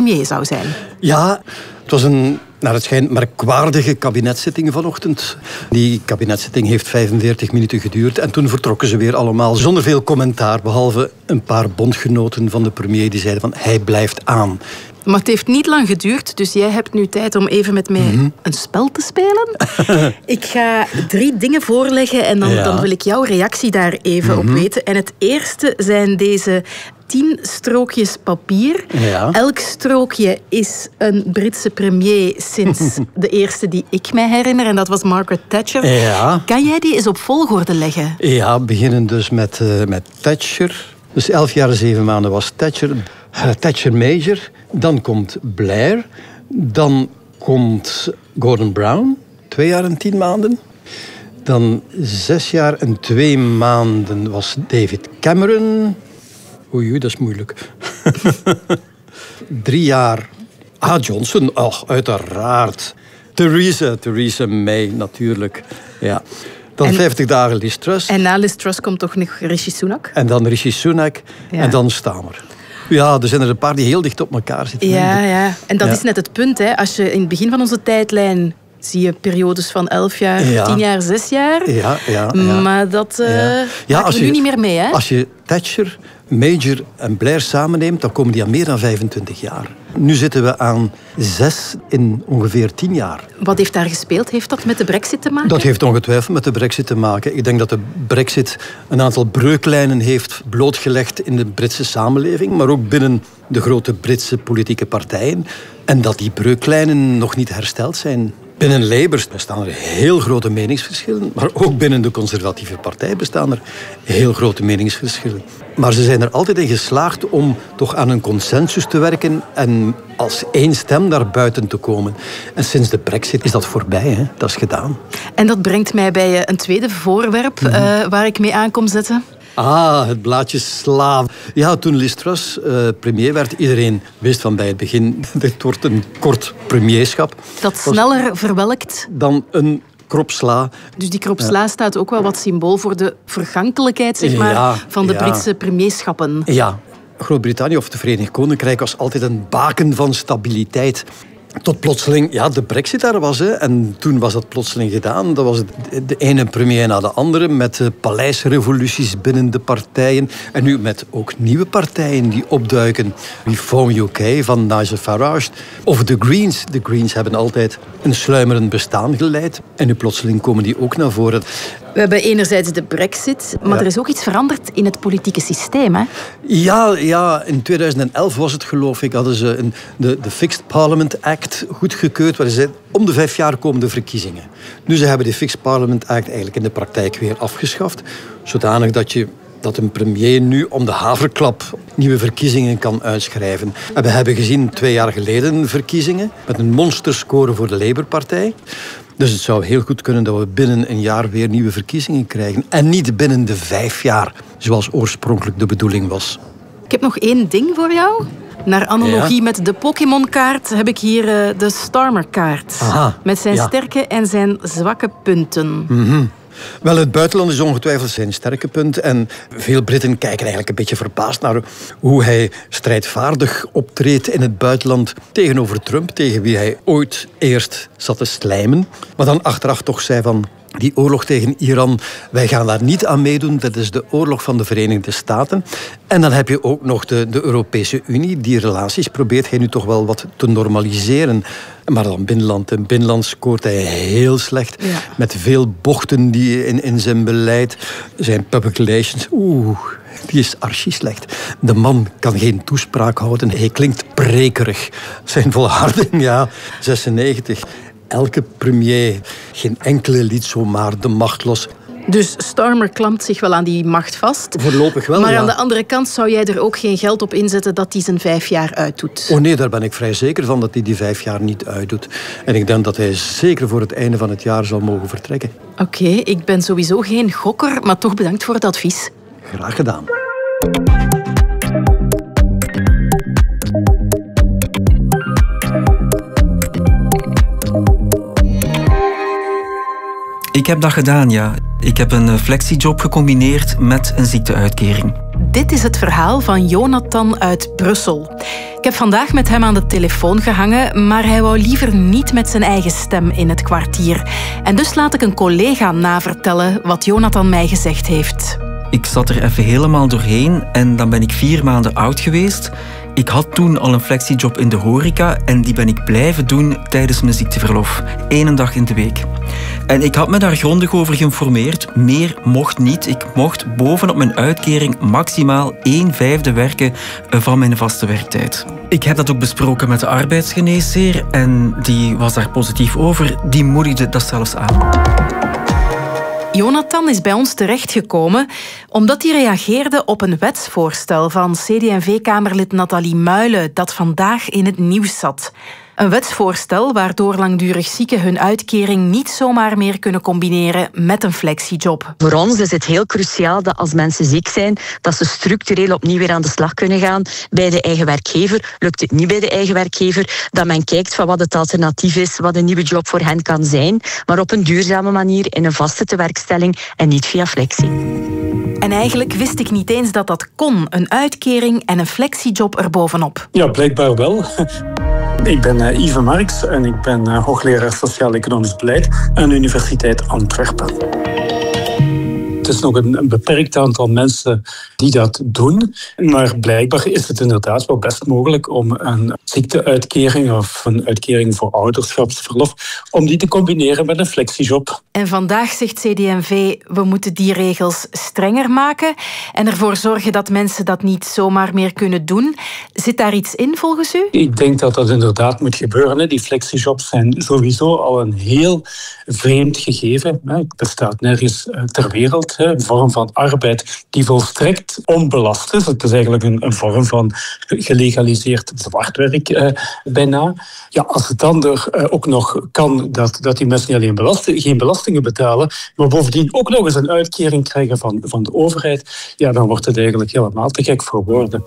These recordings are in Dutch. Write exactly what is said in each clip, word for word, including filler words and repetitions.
premier zou zijn. Ja, het was een, naar het schijnt, merkwaardige kabinetszitting vanochtend. Die kabinetszitting heeft vijfenveertig minuten geduurd en toen vertrokken ze weer allemaal zonder veel commentaar, behalve een paar bondgenoten van de premier die zeiden van hij blijft aan. Maar het heeft niet lang geduurd, dus jij hebt nu tijd om even met mij mm-hmm. een spel te spelen. Ik ga drie dingen voorleggen en dan, ja. dan wil ik jouw reactie daar even mm-hmm. op weten. En het eerste zijn deze tien strookjes papier. Ja. Elk strookje is een Britse premier sinds de eerste die ik mij herinner. En dat was Margaret Thatcher. Ja. Kan jij die eens op volgorde leggen? Ja, beginnen dus met, uh, met Thatcher. Dus elf jaar en zeven maanden was Thatcher. Uh, Thatcher Major. Dan komt Blair. Dan komt Gordon Brown. Twee jaar en tien maanden. Dan zes jaar en twee maanden was David Cameron. Oei, oei, dat is moeilijk. Drie jaar. Ah, Johnson. Oh, uiteraard. Theresa, Theresa May, natuurlijk. Ja. Dan en, vijftig dagen Liz Truss. En na Liz Truss komt toch nog Rishi Sunak? En dan Rishi Sunak. Ja. En dan Starmer. Ja, er zijn er een paar die heel dicht op elkaar zitten. Ja, ja. En dat ja. is net het punt. Hè. Als je in het begin van onze tijdlijn zie je periodes van elf jaar, ja. tien jaar, zes jaar. Ja, ja, ja. Maar dat uh, ja. Ja, maken we je, nu niet meer mee. Hè? Als je Thatcher, Major en Blair samenneemt, dan komen die aan meer dan vijfentwintig jaar. Nu zitten we aan zes in ongeveer tien jaar. Wat heeft daar gespeeld? Heeft dat met de brexit te maken? Dat heeft ongetwijfeld met de brexit te maken. Ik denk dat de brexit een aantal breuklijnen heeft blootgelegd in de Britse samenleving, maar ook binnen de grote Britse politieke partijen. En dat die breuklijnen nog niet hersteld zijn. Binnen Labour bestaan er heel grote meningsverschillen, maar ook binnen de conservatieve partij bestaan er heel grote meningsverschillen. Maar ze zijn er altijd in geslaagd om toch aan een consensus te werken en als één stem naar buiten te komen. En sinds de brexit is dat voorbij, hè? Dat is gedaan. En dat brengt mij bij een tweede voorwerp mm-hmm. uh, waar ik mee aan kom zetten. Ah, het blaadje sla. Ja, toen Liz Truss uh, premier werd, iedereen wist van bij het begin, dit wordt een kort premierschap. Dat sneller verwelkt dan een krop sla. Dus die krop sla ja. staat ook wel wat symbool voor de vergankelijkheid, zeg maar, ja, van de ja. Britse premierschappen. Ja, Groot-Brittannië of het Verenigd Koninkrijk was altijd een baken van stabiliteit. Tot plotseling, ja, de brexit daar was. Hè. En toen was dat plotseling gedaan. Dat was de ene premier na de andere, met paleisrevoluties binnen de partijen. En nu met ook nieuwe partijen die opduiken. Reform U K van Nigel Farage. Of de Greens. De Greens hebben altijd een sluimerend bestaan geleid. En nu plotseling komen die ook naar voren. We hebben enerzijds de brexit, maar ja. er is ook iets veranderd in het politieke systeem, hè? Ja, ja, in tweeduizend elf was het, geloof ik, hadden ze een, de, de Fixed Parliament Act goedgekeurd, waar ze zeiden, om de vijf jaar komen de verkiezingen. Nu, ze hebben de Fixed Parliament Act eigenlijk in de praktijk weer afgeschaft, zodanig dat je dat een premier nu om de haverklap nieuwe verkiezingen kan uitschrijven. En we hebben gezien twee jaar geleden verkiezingen met een monsterscore voor de Labour-partij. Dus het zou heel goed kunnen dat we binnen een jaar weer nieuwe verkiezingen krijgen. En niet binnen de vijf jaar, zoals oorspronkelijk de bedoeling was. Ik heb nog één ding voor jou. Naar analogie ja. met de Pokémon-kaart heb ik hier uh, de Starmer-kaart. Aha, met zijn ja. sterke en zijn zwakke punten. Mm-hmm. Wel, het buitenland is ongetwijfeld zijn sterke punt. En veel Britten kijken eigenlijk een beetje verbaasd naar hoe hij strijdvaardig optreedt in het buitenland tegenover Trump, tegen wie hij ooit eerst zat te slijmen. Maar dan achteraf toch zei van, die oorlog tegen Iran, wij gaan daar niet aan meedoen. Dat is de oorlog van de Verenigde Staten. En dan heb je ook nog de, de Europese Unie. Die relaties probeert hij nu toch wel wat te normaliseren. Maar dan binnenland. En binnenland scoort hij heel slecht. Ja. Met veel bochten die in, in zijn beleid. Zijn public relations, oeh, die is archi slecht. De man kan geen toespraak houden. Hij klinkt prekerig. Zijn volharding, ja, zesennegentig. Elke premier, geen enkele liet zomaar de macht los. Dus Starmer klampt zich wel aan die macht vast. Voorlopig wel, Maar ja. aan de andere kant zou jij er ook geen geld op inzetten dat hij zijn vijf jaar uitdoet. Oh nee, daar ben ik vrij zeker van dat hij die vijf jaar niet uitdoet. En ik denk dat hij zeker voor het einde van het jaar zal mogen vertrekken. Oké, okay, ik ben sowieso geen gokker, maar toch bedankt voor het advies. Graag gedaan. Ik heb dat gedaan, ja. Ik heb een flexiejob gecombineerd met een ziekteuitkering. Dit is het verhaal van Jonathan uit Brussel. Ik heb vandaag met hem aan de telefoon gehangen, maar hij wou liever niet met zijn eigen stem in het kwartier. En dus laat ik een collega navertellen wat Jonathan mij gezegd heeft. Ik zat er even helemaal doorheen en dan ben ik vier maanden oud geweest. Ik had toen al een flexiejob in de horeca en die ben ik blijven doen tijdens mijn ziekteverlof. Eén dag in de week. En ik had me daar grondig over geïnformeerd. Meer mocht niet. Ik mocht bovenop mijn uitkering maximaal een vijfde werken van mijn vaste werktijd. Ik heb dat ook besproken met de arbeidsgeneesheer en die was daar positief over. Die moedigde dat zelfs aan. Jonathan is bij ons terechtgekomen omdat hij reageerde op een wetsvoorstel van C D en V-kamerlid Nathalie Muilen dat vandaag in het nieuws zat. Een wetsvoorstel waardoor langdurig zieken hun uitkering niet zomaar meer kunnen combineren met een flexiejob. Voor ons is het heel cruciaal dat als mensen ziek zijn, dat ze structureel opnieuw weer aan de slag kunnen gaan bij de eigen werkgever. Lukt het niet bij de eigen werkgever, dat men kijkt van wat het alternatief is, wat een nieuwe job voor hen kan zijn, maar op een duurzame manier in een vaste tewerkstelling en niet via flexie. En eigenlijk wist ik niet eens dat dat kon, een uitkering en een flexiejob erbovenop. Ja, blijkbaar wel. Ik ben uh, Yves Marx en ik ben uh, hoogleraar Sociaal-Economisch Beleid aan de Universiteit Antwerpen. Het is nog een, een beperkt aantal mensen die dat doen. Maar blijkbaar is het inderdaad wel best mogelijk om een ziekteuitkering of een uitkering voor ouderschapsverlof, om die te combineren met een flexiejob. En vandaag zegt C D en V, we moeten die regels strenger maken en ervoor zorgen dat mensen dat niet zomaar meer kunnen doen. Zit daar iets in volgens u? Ik denk dat dat inderdaad moet gebeuren. Die flexiejobs zijn sowieso al een heel vreemd gegeven. Het bestaat nergens ter wereld. Een vorm van arbeid die volstrekt onbelast is. Het is eigenlijk een, een vorm van gelegaliseerd zwartwerk eh, bijna. Ja, als het dan er eh, ook nog kan dat, dat die mensen niet alleen belasten, geen belastingen betalen, maar bovendien ook nog eens een uitkering krijgen van, van de overheid, ja, dan wordt het eigenlijk helemaal te gek voor woorden.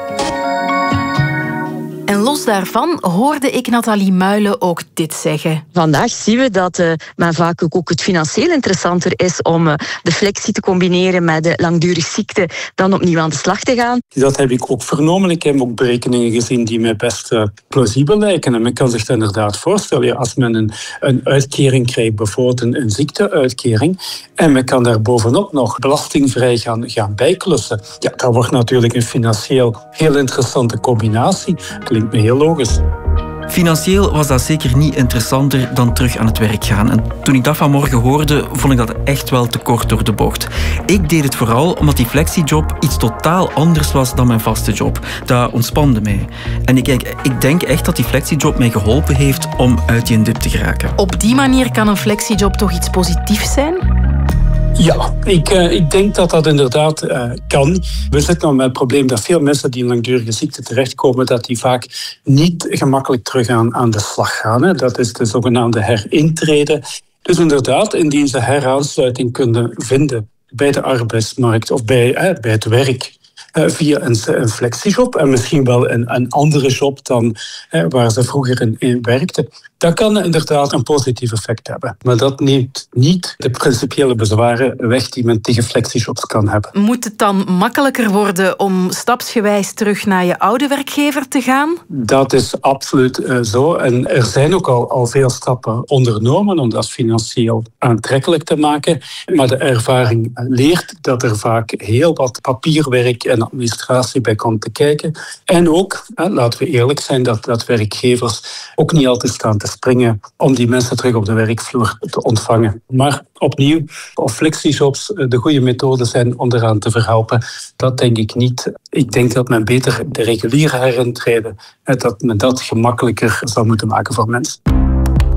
En los daarvan hoorde ik Nathalie Muilen ook dit zeggen. Vandaag zien we dat uh, men vaak ook het financieel interessanter is om uh, de flexie te combineren met de langdurig ziekte dan opnieuw aan de slag te gaan. Dat heb ik ook vernomen. Ik heb ook berekeningen gezien die mij best uh, plausibel lijken. En men kan zich dat inderdaad voorstellen. Ja, als men een, een uitkering krijgt, bijvoorbeeld een, een ziekteuitkering, en men kan daar bovenop nog belastingvrij gaan, gaan bijklussen. Ja, dat wordt natuurlijk een financieel heel interessante combinatie. Klinkt me heel logisch. Financieel was dat zeker niet interessanter dan terug aan het werk gaan. En toen ik dat vanmorgen hoorde, vond ik dat echt wel te kort door de bocht. Ik deed het vooral omdat die flexiejob iets totaal anders was dan mijn vaste job. Dat ontspande mij. En ik, ik, ik denk echt dat die flexiejob mij geholpen heeft om uit die dip te geraken. Op die manier kan een flexiejob toch iets positiefs zijn? Ja, ik, uh, ik denk dat dat inderdaad uh, kan. We zitten nog met het probleem dat veel mensen die in langdurige ziekte terechtkomen, dat die vaak niet gemakkelijk terug aan, aan de slag gaan. Hè. Dat is de zogenaamde herintrede. Dus inderdaad, indien ze heraansluiting kunnen vinden bij de arbeidsmarkt of bij, uh, bij het werk, Uh, via een, een flexiejob en misschien wel een, een andere job dan uh, waar ze vroeger in, in werkten. Dat kan inderdaad een positief effect hebben. Maar dat neemt niet de principiële bezwaren weg die men tegen flexijobs kan hebben. Moet het dan makkelijker worden om stapsgewijs terug naar je oude werkgever te gaan? Dat is absoluut uh, zo. En er zijn ook al, al veel stappen ondernomen om dat financieel aantrekkelijk te maken. Maar de ervaring leert dat er vaak heel wat papierwerk en administratie bij komt te kijken. En ook, hè, laten we eerlijk zijn, dat, dat werkgevers ook niet altijd staan te springen om die mensen terug op de werkvloer te ontvangen. Maar opnieuw, of flexijobs de goede methode zijn om eraan te verhelpen, dat denk ik niet. Ik denk dat men beter de reguliere herintreden, dat men dat gemakkelijker zou moeten maken voor mensen.